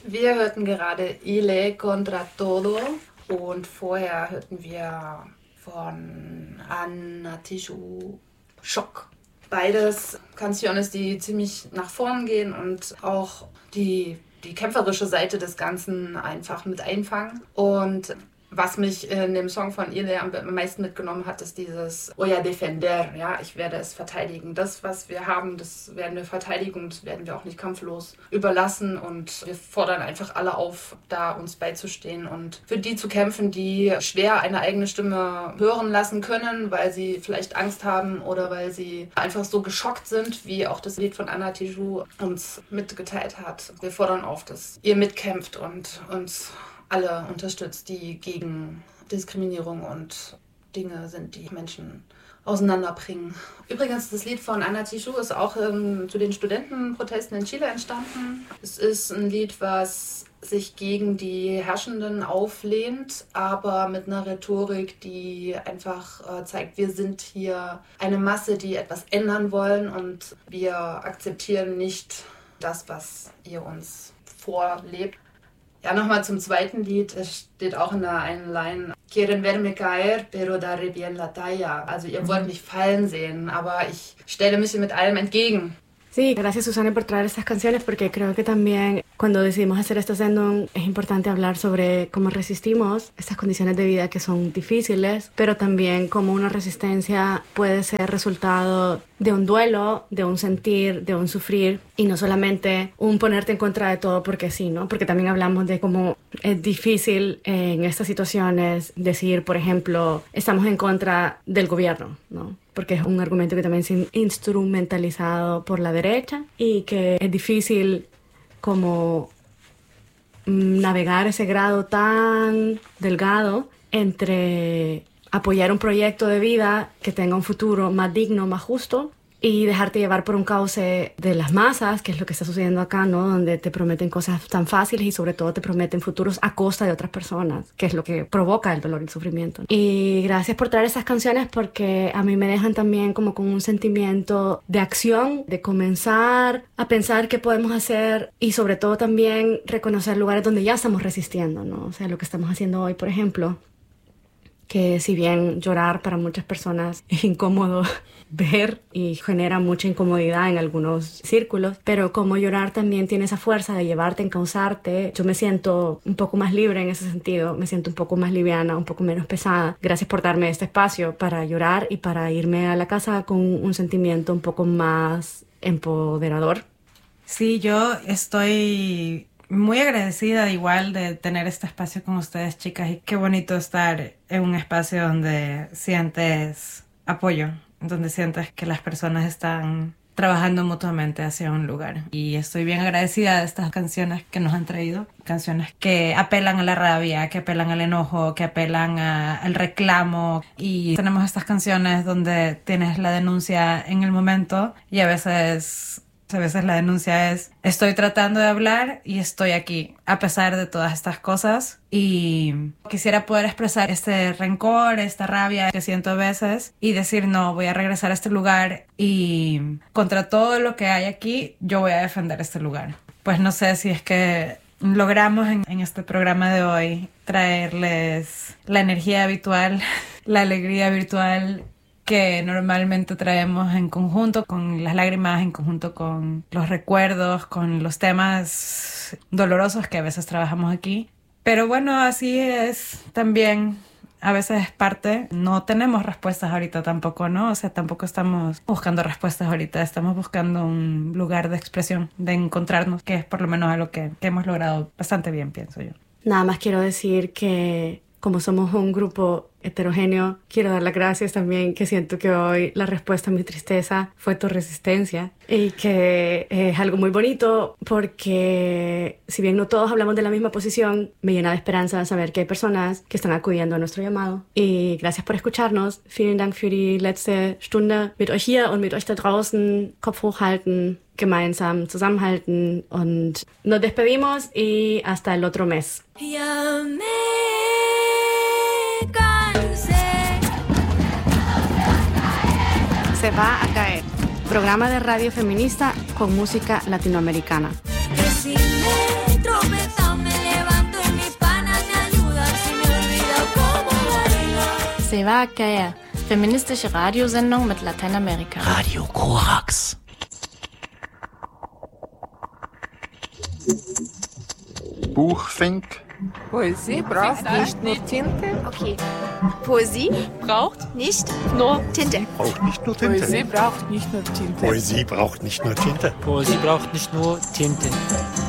Wir hörten gerade Ile contra todo und vorher hörten wir von Anna Tijoux Schock. Beides Canciones, die ziemlich nach vorn gehen und auch die kämpferische Seite des Ganzen einfach mit einfangen. Und was mich in dem Song von Ile am meisten mitgenommen hat, ist dieses Voy a defender, ja, ich werde es verteidigen. Das, was wir haben, das werden wir verteidigen und das werden wir auch nicht kampflos überlassen. Und wir fordern einfach alle auf, da uns beizustehen und für die zu kämpfen, die schwer eine eigene Stimme hören lassen können, weil sie vielleicht Angst haben oder weil sie einfach so geschockt sind, wie auch das Lied von Anna Tijoux uns mitgeteilt hat. Wir fordern auf, dass ihr mitkämpft und uns alle unterstützt, die gegen Diskriminierung und Dinge sind, die Menschen auseinanderbringen. Übrigens, das Lied von Anna Tijoux ist auch zu den Studentenprotesten in Chile entstanden. Es ist ein Lied, was sich gegen die Herrschenden auflehnt, aber mit einer Rhetorik, die einfach zeigt, wir sind hier eine Masse, die etwas ändern wollen und wir akzeptieren nicht das, was ihr uns vorlebt. Ja, nochmal zum zweiten Lied. Es steht auch in der einen Line: Quieren verme caer, pero daré bien la talla. Also ihr wollt mich fallen sehen, aber ich stelle mich mit allem entgegen. Sí, gracias Susana por traer estas canciones porque creo que también cuando decidimos hacer esta sendung es importante hablar sobre cómo resistimos estas condiciones de vida que son difíciles, pero también cómo una resistencia puede ser resultado de un duelo, de un sentir, de un sufrir y no solamente un ponerte en contra de todo porque sí, ¿no? Porque también hablamos de cómo es difícil en estas situaciones decir, por ejemplo, estamos en contra del gobierno, ¿no? Porque es un argumento que también es instrumentalizado por la derecha y que es difícil como navegar ese grado tan delgado entre apoyar un proyecto de vida que tenga un futuro más digno, más justo y dejarte llevar por un cauce de las masas, que es lo que está sucediendo acá, ¿no? Donde te prometen cosas tan fáciles y sobre todo te prometen futuros a costa de otras personas, que es lo que provoca el dolor y el sufrimiento. Y gracias por traer esas canciones porque a mí me dejan también como con un sentimiento de acción, de comenzar a pensar qué podemos hacer y sobre todo también reconocer lugares donde ya estamos resistiendo, ¿no? O sea, lo que estamos haciendo hoy, por ejemplo, que si bien llorar para muchas personas es incómodo ver y genera mucha incomodidad en algunos círculos, pero como llorar también tiene esa fuerza de llevarte, encauzarte. Yo me siento un poco más libre en ese sentido, me siento un poco más liviana, un poco menos pesada. Gracias por darme este espacio para llorar y para irme a la casa con un sentimiento un poco más empoderador. Sí, yo estoy muy agradecida igual de tener este espacio con ustedes, chicas, y qué bonito estar en un espacio donde sientes apoyo, donde sientes que las personas están trabajando mutuamente hacia un lugar. Y estoy bien agradecida de estas canciones que nos han traído, canciones que apelan a la rabia, que apelan al enojo, que apelan al reclamo. Y tenemos estas canciones donde tienes la denuncia en el momento y a veces la denuncia es: estoy tratando de hablar y estoy aquí a pesar de todas estas cosas, y quisiera poder expresar este rencor, esta rabia que siento a veces y decir: no, voy a regresar a este lugar y contra todo lo que hay aquí yo voy a defender este lugar. Pues no sé si es que logramos en este programa de hoy traerles la energía habitual, la alegría virtual que normalmente traemos en conjunto con las lágrimas, en conjunto con los recuerdos, con los temas dolorosos que a veces trabajamos aquí. Pero bueno, así es también, a veces es parte. No tenemos respuestas ahorita tampoco, ¿no? O sea, tampoco estamos buscando respuestas ahorita, estamos buscando un lugar de expresión, de encontrarnos, que es por lo menos algo que hemos logrado bastante bien, pienso yo. Nada más quiero decir que como somos un grupo heterogéneo, quiero dar las gracias también, que siento que hoy la respuesta a mi tristeza fue tu resistencia y que es algo muy bonito porque si bien no todos hablamos de la misma posición, me llena de esperanza saber que hay personas que están acudiendo a nuestro llamado. Y gracias por escucharnos. Vielen Dank für die letzte Stunde mit euch hier und mit euch da draußen. Kopf hochhalten, gemeinsam zusammenhalten und nos despedimos y hasta el otro mes. Se va a caer. Programa de radio feminista con música latinoamericana. Que si me tropezaba Se va a caer. Feministische Radiosendung mit Lateinamerika. Radio Korax. Buchfink. Poesie braucht nicht nur Tinte. Okay. Poesie Braucht nicht nur Tinte. Braucht nicht nur Tinte. Poesie braucht nicht nur Tinte. Poesie braucht nicht nur Tinte. Poesie braucht nicht nur Tinte.